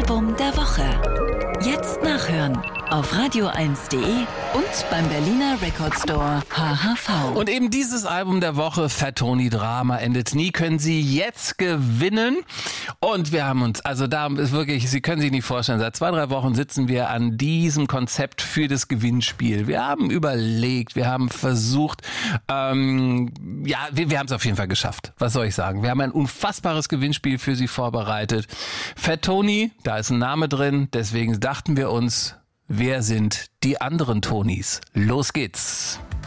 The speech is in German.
Album der Woche. Jetzt nachhören auf radio1.de und beim Berliner Record Store HHV. Und eben dieses Album der Woche, Fat Tony Drama endet nie, können Sie jetzt gewinnen. Und wir haben uns, also da ist wirklich, Sie können sich nicht vorstellen, seit 2-3 Wochen sitzen wir an diesem Konzept für das Gewinnspiel. Wir haben überlegt, wir haben versucht, wir haben es auf jeden Fall geschafft. Was soll ich sagen? Wir haben ein unfassbares Gewinnspiel für Sie vorbereitet. Fat Tony, da ist ein Name drin, deswegen dachten wir uns, wer sind die anderen Tonys? Los geht's!